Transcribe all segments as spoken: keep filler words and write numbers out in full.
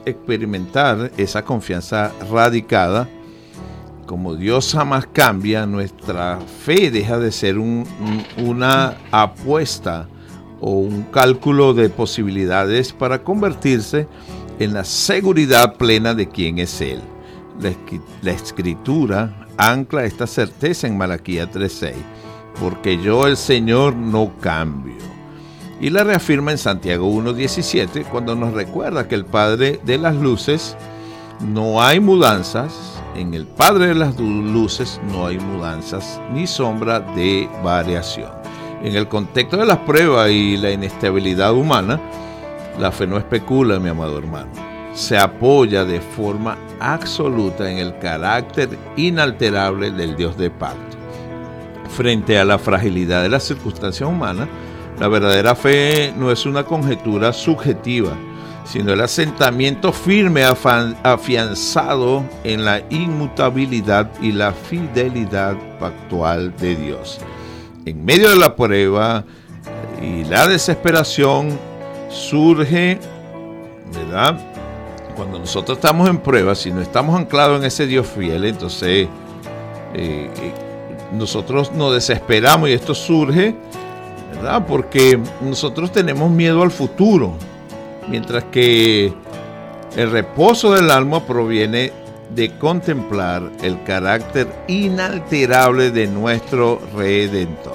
experimentar esa confianza radicada. Como Dios jamás cambia, nuestra fe deja de ser un, un, una apuesta o un cálculo de posibilidades para convertirse en la seguridad plena de quién es Él. La, la Escritura ancla esta certeza en Malaquías tres seis, porque yo, el Señor, no cambio. Y la reafirma en Santiago uno diecisiete, cuando nos recuerda que el Padre de las luces no hay mudanzas. En el Padre de las luces no hay mudanzas ni sombra de variación. En el contexto de las pruebas y la inestabilidad humana, la fe no especula, mi amado hermano. Se apoya de forma absoluta en el carácter inalterable del Dios de pacto. Frente a la fragilidad de las circunstancias humanas, la verdadera fe no es una conjetura subjetiva, sino el asentamiento firme, afianzado en la inmutabilidad y la fidelidad pactual de Dios. En medio de la prueba y la desesperación surge, ¿verdad? Cuando nosotros estamos en prueba, si no estamos anclados en ese Dios fiel, entonces eh, nosotros nos desesperamos y esto surge, ¿verdad? Porque nosotros tenemos miedo al futuro. Mientras que el reposo del alma proviene de contemplar el carácter inalterable de nuestro Redentor.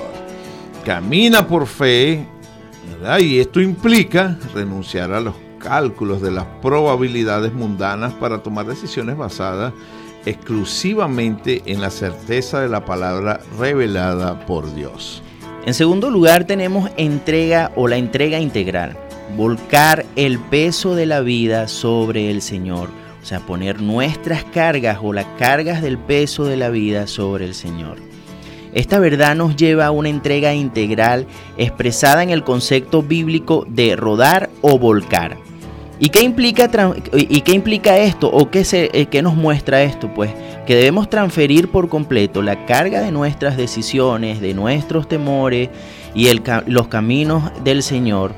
Camina por fe, ¿verdad? Y esto implica renunciar a los cálculos de las probabilidades mundanas para tomar decisiones basadas exclusivamente en la certeza de la palabra revelada por Dios. En segundo lugar tenemos entrega o la entrega integral. Volcar el peso de la vida sobre el Señor, o sea, poner nuestras cargas o las cargas del peso de la vida sobre el Señor. Esta verdad nos lleva a una entrega integral expresada en el concepto bíblico de rodar o volcar. ¿Y qué implica, y qué implica esto o qué, se, qué nos muestra esto? Pues que debemos transferir por completo la carga de nuestras decisiones, de nuestros temores y el, los caminos del Señor.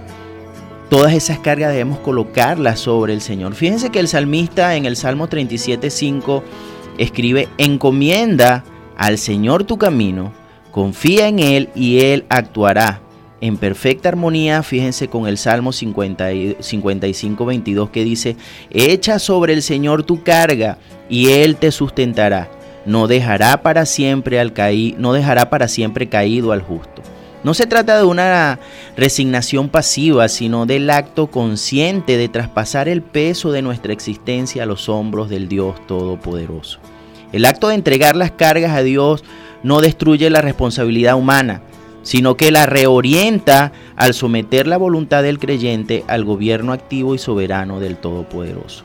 Todas esas cargas debemos colocarlas sobre el Señor. Fíjense que el salmista en el Salmo treinta y siete cinco escribe: encomienda al Señor tu camino, confía en Él y Él actuará. En perfecta armonía, fíjense con el Salmo cincuenta y cinco veintidós que dice: echa sobre el Señor tu carga y Él te sustentará. No dejará para siempre al caí, no dejará para siempre caído al justo. No se trata de una resignación pasiva, sino del acto consciente de traspasar el peso de nuestra existencia a los hombros del Dios Todopoderoso. El acto de entregar las cargas a Dios no destruye la responsabilidad humana, sino que la reorienta al someter la voluntad del creyente al gobierno activo y soberano del Todopoderoso.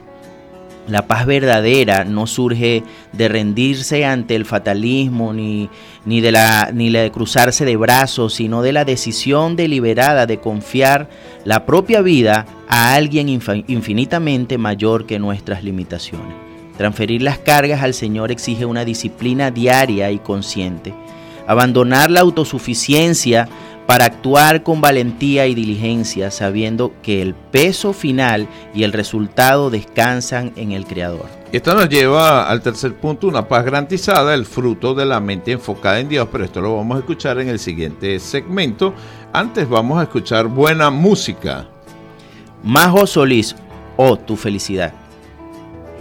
La paz verdadera no surge de rendirse ante el fatalismo ni, ni, de la, ni de cruzarse de brazos, sino de la decisión deliberada de confiar la propia vida a alguien infinitamente mayor que nuestras limitaciones. Transferir las cargas al Señor exige una disciplina diaria y consciente. Abandonar la autosuficiencia para actuar con valentía y diligencia, sabiendo que el peso final y el resultado descansan en el Creador. Esto nos lleva al tercer punto, una paz garantizada, el fruto de la mente enfocada en Dios, pero esto lo vamos a escuchar en el siguiente segmento. Antes vamos a escuchar buena música. Majo Solís, oh, tu felicidad.